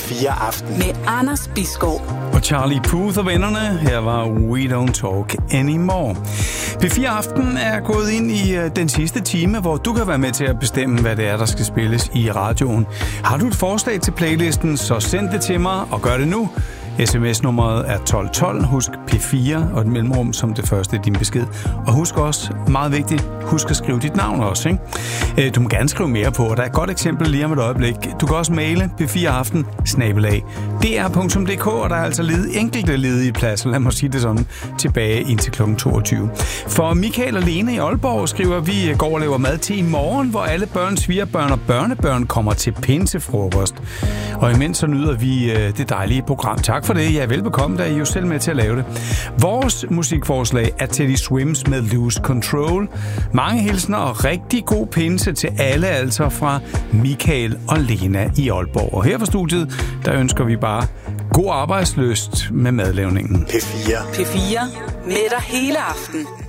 P4 Aften. Med Anders Bisgaard. Og Charlie Puth og vennerne. Her var We Don't Talk Anymore. P4 Aften er gået ind i den sidste time, hvor du kan være med til at bestemme, hvad det er, der skal spilles i radioen. Har du et forslag til playlisten, så send det til mig, og gør det nu. SMS-nummeret er 1212. Husk P4 og et mellemrum som det første i din besked. Og husk også, meget vigtigt, husk at skrive dit navn også, ikke? Du må gerne skrive mere på, og der er et godt eksempel lige om et øjeblik. Du kan også maile p4aften@dr.dk, og der er altså enkelte ledige pladser, lad mig sige det sådan, tilbage indtil kl. 22. For Michael og Lene i Aalborg skriver, vi går og laver mad til i morgen, hvor alle børn, svigerbørn og børnebørn kommer til pinsefrokost. Og imens så nyder vi det dejlige program. Tak for det. Ja, velbekomme, der er I jo selv med til at lave det. Vores musikforslag er Teddy Swims med Lose Control. Mange hilsner og rigtig god pinse til alle, altså fra Michael og Lena i Aalborg. Og her fra studiet, der ønsker vi bare god arbejdslyst med madlavningen. P4. P4 med dig hele aften.